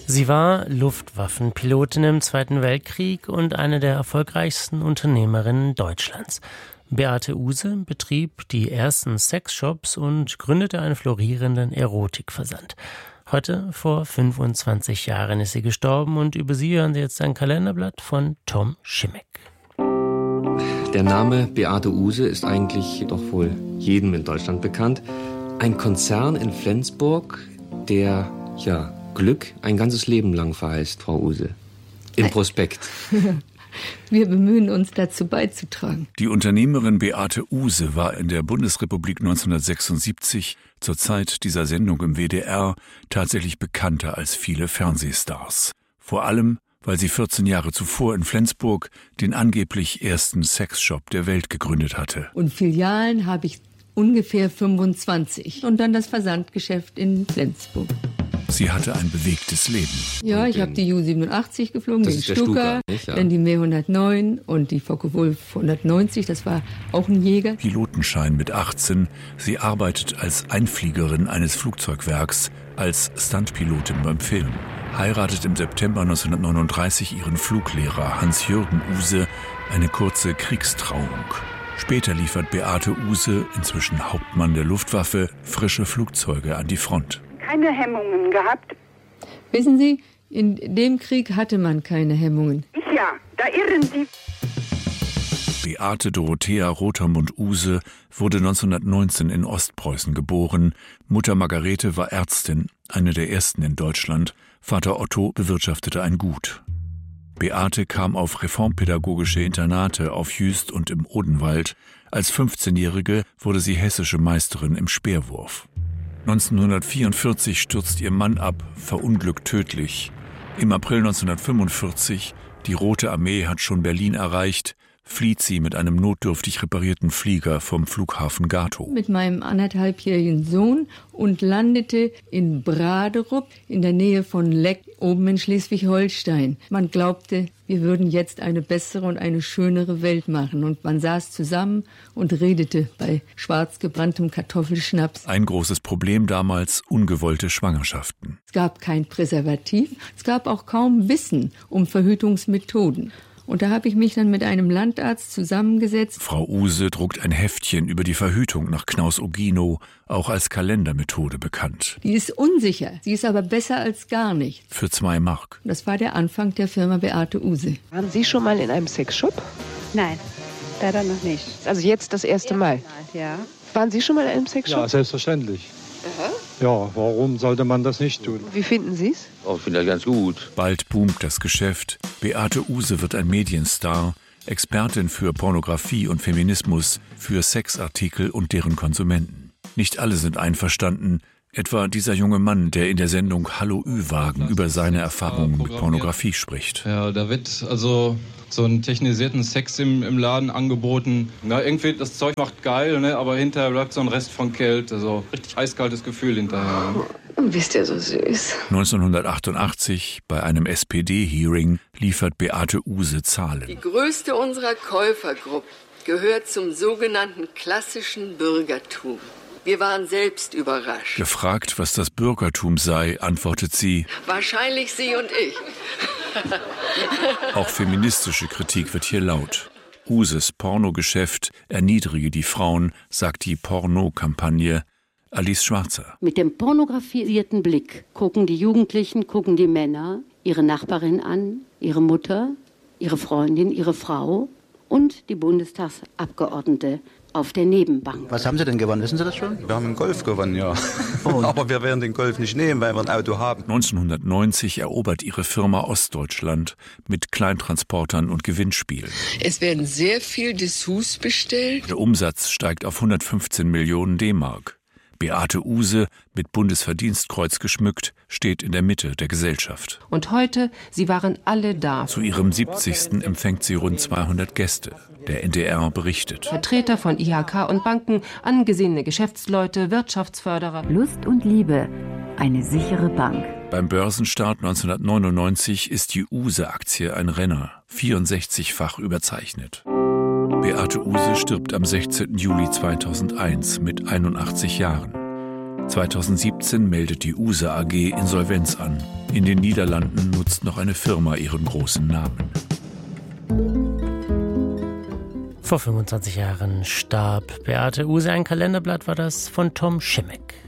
Sie war Luftwaffenpilotin im Zweiten Weltkrieg und eine der erfolgreichsten Unternehmerinnen Deutschlands. Beate Uhse betrieb die ersten Sexshops und gründete einen florierenden Erotikversand. Heute, vor 25 Jahren, ist sie gestorben und über sie hören Sie jetzt ein Kalenderblatt von Tom Schimmeck. Der Name Beate Uhse ist eigentlich doch wohl jedem in Deutschland bekannt. Ein Konzern in Flensburg, der, Glück ein ganzes Leben lang verheißt, Frau Uhse. Im Prospekt. Wir bemühen uns, dazu beizutragen. Die Unternehmerin Beate Uhse war in der Bundesrepublik 1976, zur Zeit dieser Sendung im WDR, tatsächlich bekannter als viele Fernsehstars. Vor allem, weil sie 14 Jahre zuvor in Flensburg den angeblich ersten Sexshop der Welt gegründet hatte. Und Filialen habe ich ungefähr 25. Und dann das Versandgeschäft in Flensburg. Sie hatte ein bewegtes Leben. Ja, ich habe die Ju-87 geflogen, den Stuka, dann die Mir 109 und die Focke-Wulf 190, das war auch ein Jäger. Pilotenschein mit 18. Sie arbeitet als Einfliegerin eines Flugzeugwerks, als Stuntpilotin beim Film. Heiratet im September 1939 ihren Fluglehrer Hans-Jürgen Uhse, eine kurze Kriegstrauung. Später liefert Beate Uhse, inzwischen Hauptmann der Luftwaffe, frische Flugzeuge an die Front. Keine Hemmungen gehabt. Wissen Sie, in dem Krieg hatte man keine Hemmungen. Ja, da irren Sie. Beate Dorothea Rotermund-Uhse wurde 1919 in Ostpreußen geboren. Mutter Margarete war Ärztin, eine der ersten in Deutschland. Vater Otto bewirtschaftete ein Gut. Beate kam auf reformpädagogische Internate auf Jüst und im Odenwald. Als 15-Jährige wurde sie hessische Meisterin im Speerwurf. 1944 stürzt ihr Mann ab, verunglückt tödlich. Im April 1945, die Rote Armee hat schon Berlin erreicht, flieht sie mit einem notdürftig reparierten Flieger vom Flughafen Gatow. Mit meinem 1,5-jährigen Sohn und landete in Braderup in der Nähe von Leck, oben in Schleswig-Holstein. Man glaubte, wir würden jetzt eine bessere und eine schönere Welt machen. Und man saß zusammen und redete bei schwarz gebranntem Kartoffelschnaps. Ein großes Problem damals, ungewollte Schwangerschaften. Es gab kein Präservativ, es gab auch kaum Wissen um Verhütungsmethoden. Und da habe ich mich dann mit einem Landarzt zusammengesetzt. Frau Uhse druckt ein Heftchen über die Verhütung nach Knaus-Ogino, auch als Kalendermethode bekannt. Die ist unsicher, sie ist aber besser als gar nichts. Für 2 Mark. Das war der Anfang der Firma Beate Uhse. Waren Sie schon mal in einem Sexshop? Nein, leider noch nicht. Also jetzt das erste Mal? Ja. Waren Sie schon mal in einem Sexshop? Ja, selbstverständlich. Aha. Ja, warum sollte man das nicht tun? Wie finden Sie es? Oh, ich finde das ganz gut. Bald boomt das Geschäft. Beate Uhse wird ein Medienstar, Expertin für Pornografie und Feminismus, für Sexartikel und deren Konsumenten. Nicht alle sind einverstanden, etwa dieser junge Mann, der in der Sendung Hallo Ü-Wagen über seine Erfahrungen mit Pornografie spricht. Ja, da wird also so einen technisierten Sex im Laden angeboten. Na, irgendwie, das Zeug macht geil, ne? Aber hinterher bleibt so ein Rest von Kälte. So richtig eiskaltes Gefühl hinterher. Und bist ja so süß. 1988, bei einem SPD-Hearing, liefert Beate Uhse Zahlen. Die größte unserer Käufergruppe gehört zum sogenannten klassischen Bürgertum. Wir waren selbst überrascht. Gefragt, was das Bürgertum sei, antwortet sie: Wahrscheinlich Sie und ich. Auch feministische Kritik wird hier laut. Uhses Pornogeschäft erniedrige die Frauen, sagt die Porno-Kampagne. Alice Schwarzer. Mit dem pornografisierten Blick gucken die Jugendlichen, gucken die Männer ihre Nachbarin an, ihre Mutter, ihre Freundin, ihre Frau und die Bundestagsabgeordnete auf der Nebenbank. Was haben Sie denn gewonnen? Wissen Sie das schon? Wir haben einen Golf gewonnen, ja. Aber wir werden den Golf nicht nehmen, weil wir ein Auto haben. 1990 erobert ihre Firma Ostdeutschland mit Kleintransportern und Gewinnspielen. Es werden sehr viel Dessous bestellt. Der Umsatz steigt auf 115 Millionen D-Mark. Beate Uhse, mit Bundesverdienstkreuz geschmückt, steht in der Mitte der Gesellschaft. Und heute, sie waren alle da. Zu ihrem 70. empfängt sie rund 200 Gäste. Der NDR berichtet. Vertreter von IHK und Banken, angesehene Geschäftsleute, Wirtschaftsförderer. Lust und Liebe, eine sichere Bank. Beim Börsenstart 1999 ist die Uhse-Aktie ein Renner, 64-fach überzeichnet. Beate Uhse stirbt am 16. Juli 2001 mit 81 Jahren. 2017 meldet die USE AG Insolvenz an. In den Niederlanden nutzt noch eine Firma ihren großen Namen. Vor 25 Jahren starb Beate Uhse. Ein Kalenderblatt war das von Tom Schimmeck.